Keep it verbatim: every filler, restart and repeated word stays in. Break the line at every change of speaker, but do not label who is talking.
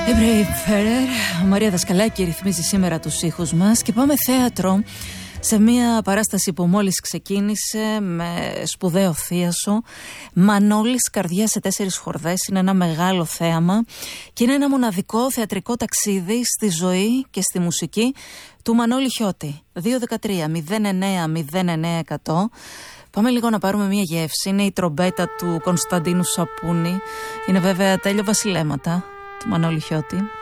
Φέρερ, ο Μαρία Δασκαλάκη ρυθμίζει σήμερα τους ήχους μας και πάμε θέατρο σε μια παράσταση που μόλις ξεκίνησε με σπουδαίο θίασο. Μανώλης, καρδιά σε τέσσερις χορδές. Είναι ένα μεγάλο θέαμα και είναι ένα μοναδικό θεατρικό ταξίδι στη ζωή και στη μουσική του Μανώλη Χιώτη. δύο ένα τρία μηδέν εννέα μηδέν εννέα εκατό. Πάμε λίγο να πάρουμε μια γεύση. Είναι η τρομπέτα του Κωνσταντίνου Σαπούνη. Είναι βέβαια τέλειο βασιλέματα του Μανώλη Χιώτη.